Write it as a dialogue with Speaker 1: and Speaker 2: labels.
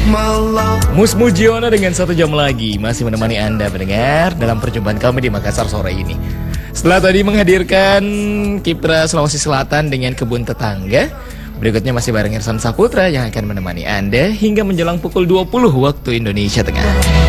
Speaker 1: Mus Mujiono dengan 1 jam lagi masih menemani Anda mendengar dalam perjumpaan kami di Makassar sore ini. Setelah tadi menghadirkan Kipra Sulawesi Selatan dengan Kebun Tetangga, berikutnya masih bareng Irsan Saputra yang akan menemani Anda hingga menjelang pukul 20 waktu Indonesia Tengah.